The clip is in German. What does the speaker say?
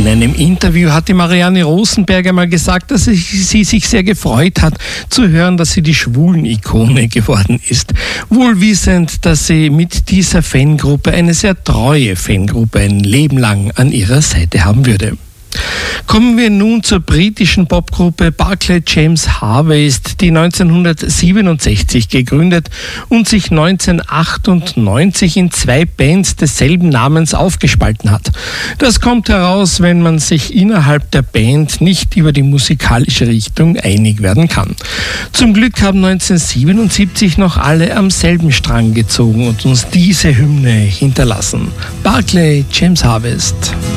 In einem Interview hat die Marianne Rosenberg einmal gesagt, dass sie sich sehr gefreut hat, zu hören, dass sie die Schwulen-Ikone geworden ist. Wohl wissend, dass sie mit dieser Fangruppe eine sehr treue Fangruppe ein Leben lang an ihrer Seite haben würde. Kommen wir nun zur britischen Popgruppe Barclay James Harvest, die 1967 gegründet und sich 1998 in 2 Bands desselben Namens aufgespalten hat. Das kommt heraus, wenn man sich innerhalb der Band nicht über die musikalische Richtung einig werden kann. Zum Glück haben 1977 noch alle am selben Strang gezogen und uns diese Hymne hinterlassen. Barclay James Harvest.